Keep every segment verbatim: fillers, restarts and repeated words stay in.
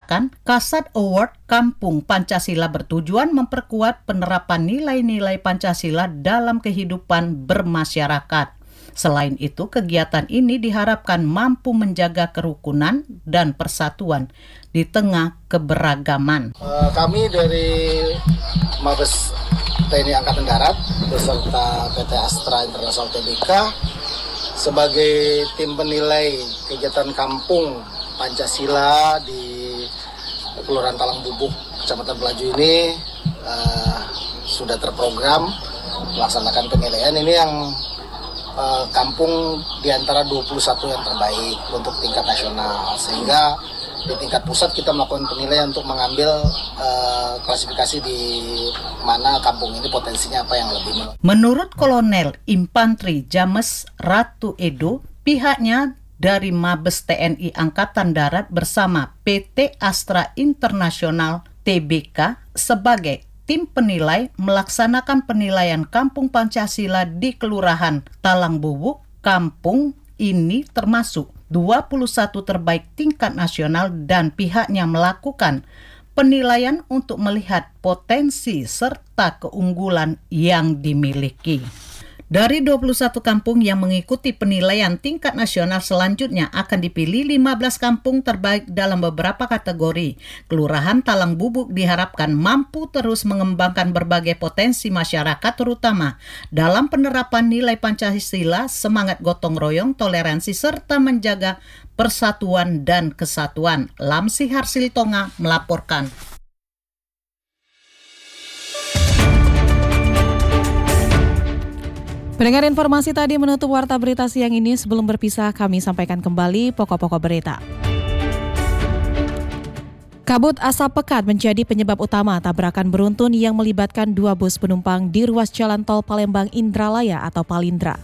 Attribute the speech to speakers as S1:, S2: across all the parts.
S1: mengatakan Kasat Award Kampung Pancasila bertujuan memperkuat penerapan nilai-nilai Pancasila dalam kehidupan bermasyarakat. Selain itu, kegiatan ini diharapkan mampu menjaga kerukunan dan persatuan di tengah keberagaman.
S2: Uh, kami dari Mabes T N I Angkatan Darat beserta P T Astra International T B K sebagai tim penilai kegiatan Kampung Pancasila di Kelurahan Talang Bubuk, Kecamatan Pelaju ini uh, sudah terprogram melaksanakan penilaian. Ini yang uh, kampung di antara dua puluh satu yang terbaik untuk tingkat nasional, sehingga di tingkat pusat kita melakukan penilaian untuk mengambil uh, klasifikasi di mana kampung ini potensinya apa yang lebih.
S1: Menurut Kolonel Infantri James Ratu Edo, pihaknya dari Mabes T N I Angkatan Darat bersama P T Astra International T B K sebagai tim penilai melaksanakan penilaian Kampung Pancasila di Kelurahan Talang Bubuk. Kampung ini termasuk dua puluh satu terbaik tingkat nasional dan pihaknya melakukan penilaian untuk melihat potensi serta keunggulan yang dimiliki. Dari dua puluh satu kampung yang mengikuti penilaian tingkat nasional, selanjutnya akan dipilih lima belas kampung terbaik dalam beberapa kategori. Kelurahan Talang Bubuk diharapkan mampu terus mengembangkan berbagai potensi masyarakat, terutama dalam penerapan nilai Pancasila, semangat gotong royong, toleransi, serta menjaga persatuan dan kesatuan. Lamsi Harsiltonga melaporkan.
S3: Pendengar, informasi tadi menutup Warta Berita siang ini. Sebelum berpisah, kami sampaikan kembali pokok-pokok berita. Kabut asap pekat menjadi penyebab utama tabrakan beruntun yang melibatkan dua bus penumpang di ruas jalan tol Palembang Indralaya atau Palindra.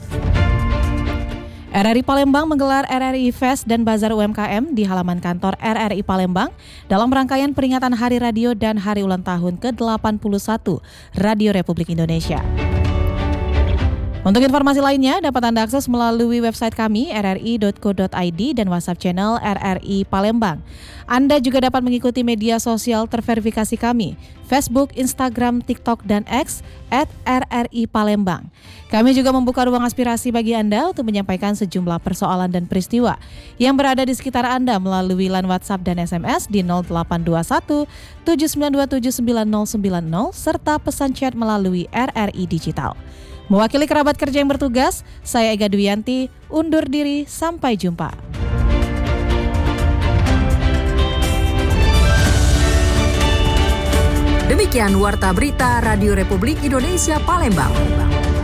S3: R R I Palembang menggelar R R I Fest dan Bazar U M K M di halaman kantor R R I Palembang dalam rangkaian peringatan Hari Radio dan Hari Ulang Tahun ke delapan puluh satu Radio Republik Indonesia. Untuk informasi lainnya dapat Anda akses melalui website kami r r i dot co dot i d dan WhatsApp channel R R I Palembang. Anda juga dapat mengikuti media sosial terverifikasi kami, Facebook, Instagram, TikTok, dan X at R R I Palembang. Kami juga membuka ruang aspirasi bagi Anda untuk menyampaikan sejumlah persoalan dan peristiwa yang berada di sekitar Anda melalui line WhatsApp dan S M S di nol delapan dua satu tujuh sembilan dua tujuh sembilan nol sembilan nol serta pesan chat melalui R R I Digital. Mewakili kerabat kerja yang bertugas, saya Ega Duyanti, undur diri, sampai jumpa.
S4: Demikian Warta Berita Radio Republik Indonesia Palembang.